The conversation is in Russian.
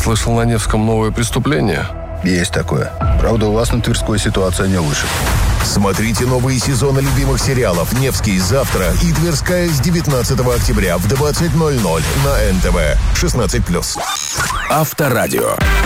Слышал, на Невском новое преступление? Есть такое. Правда, у вас на Тверской ситуация не лучше. Смотрите новые сезоны любимых сериалов «Невский» завтра и «Тверская» с 19 октября в 20:00 на НТВ. 16+. Авторадио.